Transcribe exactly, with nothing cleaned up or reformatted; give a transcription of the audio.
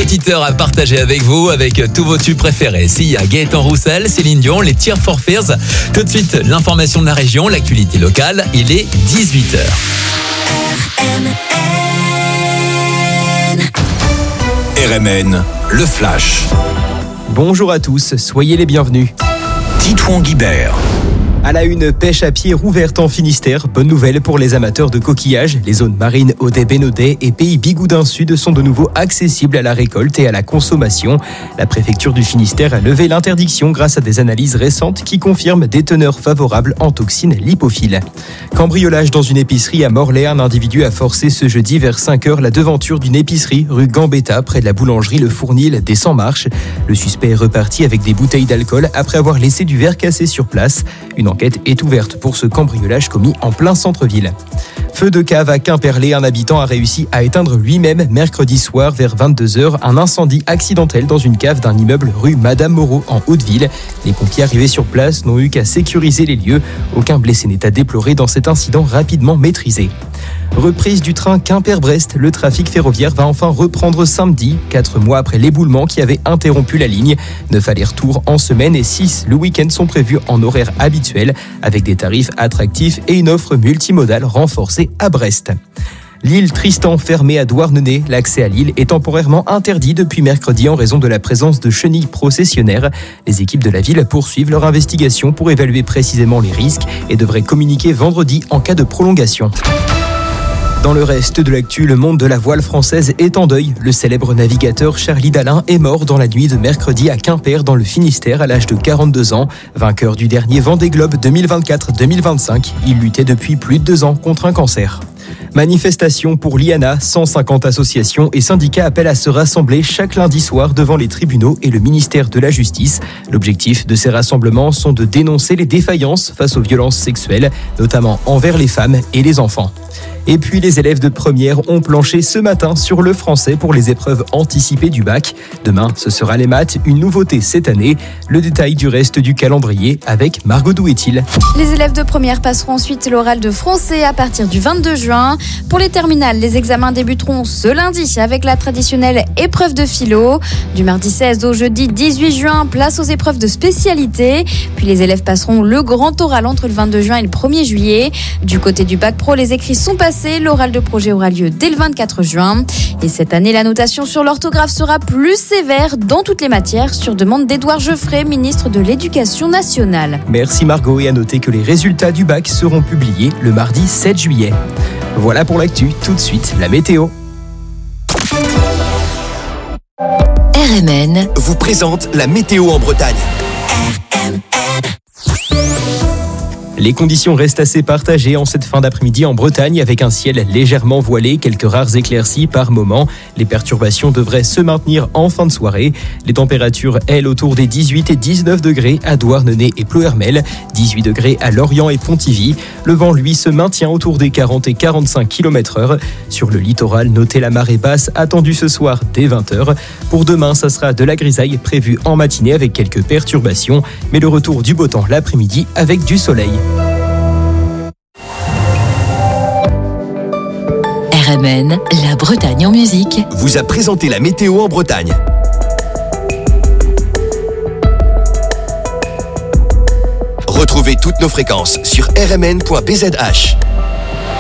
petite heure à partager avec vous, avec tous vos tubes préférés. Sia, Gaëtan Roussel, Céline Dion, les Tears for Fears. Tout de suite, l'information de la région, l'actualité locale. Il est dix-huit heures. R M N, le Flash. Bonjour à tous, soyez les bienvenus. Titouan Guibert. À la une, pêche à pied rouverte en Finistère. Bonne nouvelle pour les amateurs de coquillages. Les zones marines Audet-Bénodet et Pays Bigoudin Sud sont de nouveau accessibles à la récolte et à la consommation. La préfecture du Finistère a levé l'interdiction grâce à des analyses récentes qui confirment des teneurs favorables en toxines lipophiles. Cambriolage dans une épicerie à Morlaix. Un individu a forcé ce jeudi vers cinq heures la devanture d'une épicerie rue Gambetta près de la boulangerie Le Fournil des cent marches. Le suspect est reparti avec des bouteilles d'alcool après avoir laissé du verre cassé sur place. Une enquête est ouverte pour ce cambriolage commis en plein centre-ville. Feu de cave à Quimperlé, un habitant a réussi à éteindre lui-même mercredi soir vers vingt-deux heures un incendie accidentel dans une cave d'un immeuble rue Madame Moreau en Haute-Ville. Les pompiers arrivés sur place n'ont eu qu'à sécuriser les lieux. Aucun blessé n'est à déplorer dans cet incident rapidement maîtrisé. Reprise du train Quimper-Brest, le trafic ferroviaire va enfin reprendre samedi, quatre mois après l'éboulement qui avait interrompu la ligne. neuf allers-retours en semaine et six le week-end sont prévus en horaire habituel, avec des tarifs attractifs et une offre multimodale renforcée à Brest. L'île Tristan fermée à Douarnenez, l'accès à l'île est temporairement interdit depuis mercredi en raison de la présence de chenilles processionnaires. Les équipes de la ville poursuivent leur investigation pour évaluer précisément les risques et devraient communiquer vendredi en cas de prolongation. Dans le reste de l'actu, le monde de la voile française est en deuil. Le célèbre navigateur Charlie Dalin est mort dans la nuit de mercredi à Quimper dans le Finistère à l'âge de quarante-deux ans. Vainqueur du dernier Vendée Globe deux mille vingt-quatre deux mille vingt-cinq, il luttait depuis plus de deux ans contre un cancer. Manifestation pour l'I A N A, cent cinquante associations et syndicats appellent à se rassembler chaque lundi soir devant les tribunaux et le ministère de la Justice. L'objectif de ces rassemblements sont de dénoncer les défaillances face aux violences sexuelles, notamment envers les femmes et les enfants. Et puis les élèves de première ont planché ce matin sur le français pour les épreuves anticipées du bac. Demain, ce sera les maths, une nouveauté cette année. Le détail du reste du calendrier avec Margot Douet-il. Les élèves de première passeront ensuite l'oral de français à partir du vingt-deux juin. Pour les terminales, les examens débuteront ce lundi avec la traditionnelle épreuve de philo. Du mardi seize au jeudi dix-huit juin, place aux épreuves de spécialité. Puis les élèves passeront le grand oral entre le vingt-deux juin et le premier juillet. Du côté du bac pro, les écrits sont passés. L'oral de projet aura lieu dès le vingt-quatre juin. Et cette année, la notation sur l'orthographe sera plus sévère dans toutes les matières, sur demande d'Édouard Geoffrey, ministre de l'Éducation nationale. Merci Margot, et à noter que les résultats du bac seront publiés le mardi sept juillet. Voilà pour l'actu, tout de suite la météo. R M N vous présente la météo en Bretagne. R M N. Les conditions restent assez partagées en cette fin d'après-midi en Bretagne avec un ciel légèrement voilé, quelques rares éclaircies par moment. Les perturbations devraient se maintenir en fin de soirée. Les températures, elles, autour des dix-huit et dix-neuf degrés à Douarnenez et Ploërmel, dix-huit degrés à Lorient et Pontivy. Le vent, lui, se maintient autour des quarante et quarante-cinq kilomètres heure. Sur le littoral, notez la marée basse attendue ce soir dès vingt heures. Pour demain, ça sera de la grisaille prévue en matinée avec quelques perturbations, mais le retour du beau temps l'après-midi avec du soleil. R M N, la Bretagne en musique, vous a présenté la météo en Bretagne. Retrouvez toutes nos fréquences sur r m n point b z h.